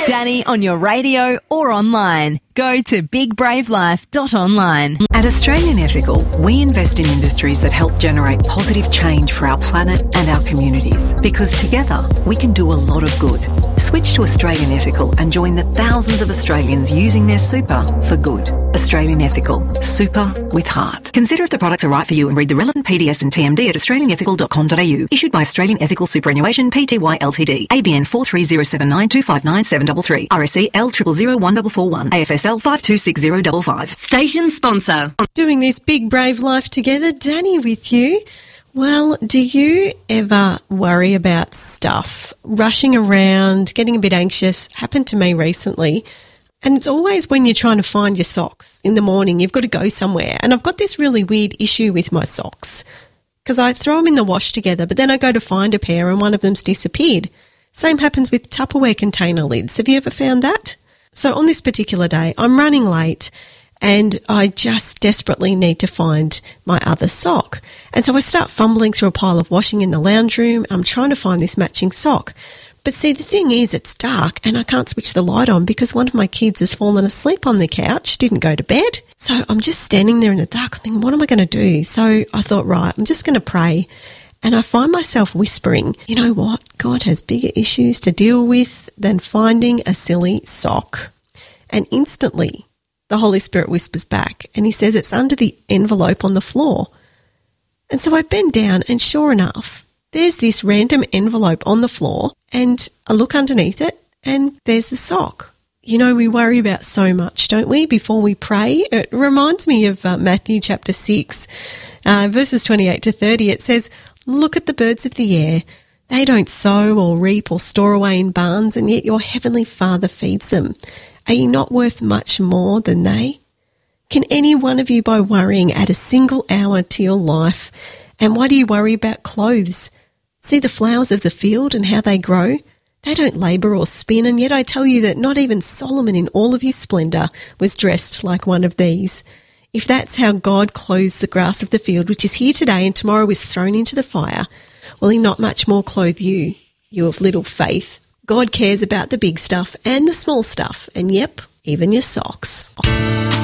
Danny on your radio or online. Go to bigbravelife.online. At Australian Ethical, we invest in industries that help generate positive change for our planet and our communities, because together we can do a lot of good. Switch to Australian Ethical and join the thousands of Australians using their super for good. Australian Ethical. Super with heart. Consider if the products are right for you and read the relevant PDS and TMD at australianethical.com.au. Issued by Australian Ethical Superannuation Pty Ltd. ABN 430792597733. RSE L000141. AFSL 526055. Station sponsor. Doing this Big Brave Life together, Danny with you. Well, do you ever worry about stuff? Rushing around, getting a bit anxious. Happened to me recently. And it's always when you're trying to find your socks in the morning, you've got to go somewhere. And I've got this really weird issue with my socks because I throw them in the wash together, but then I go to find a pair and one of them's disappeared. Same happens with Tupperware container lids. Have you ever found that? So on this particular day, I'm running late and I just desperately need to find my other sock. And so I start fumbling through a pile of washing in the lounge room. I'm trying to find this matching sock. But see, the thing is, it's dark and I can't switch the light on because one of my kids has fallen asleep on the couch, didn't go to bed. So I'm just standing there in the dark thinking, what am I going to do? So I thought, right, I'm just going to pray. And I find myself whispering, you know what? God has bigger issues to deal with than finding a silly sock. And instantly, the Holy Spirit whispers back and he says it's under the envelope on the floor. And so I bend down and sure enough, there's this random envelope on the floor and I look underneath it and there's the sock. You know, we worry about so much, don't we, before we pray? It reminds me of Matthew chapter 6, verses 28 to 30. It says, "Look at the birds of the air. They don't sow or reap or store away in barns, and yet your heavenly Father feeds them. Are you not worth much more than they? Can any one of you, by worrying, add a single hour to your life? And why do you worry about clothes? See the flowers of the field and how they grow? They don't labour or spin, and yet I tell you that not even Solomon in all of his splendour was dressed like one of these. If that's how God clothes the grass of the field, which is here today and tomorrow is thrown into the fire, will he not much more clothe you, you of little faith?" God cares about the big stuff and the small stuff, and yep, even your socks.